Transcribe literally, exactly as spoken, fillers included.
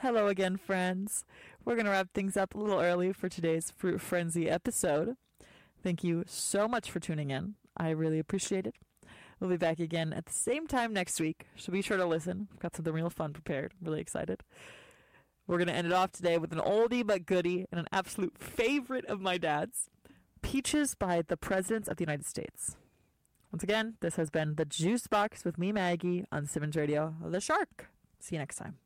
Hello again, friends. We're going to wrap things up a little early for today's Fruit Frenzy episode. Thank you so much for tuning in. I really appreciate it. We'll be back again at the same time next week, so be sure to listen. We've got something real fun prepared. Really excited. We're going to end it off today with an oldie but goodie and an absolute favorite of my dad's, Peaches by the Presidents of the United States. Once again, this has been The Juice Box with me, Maggie, on Simmons Radio, The Shark. See you next time.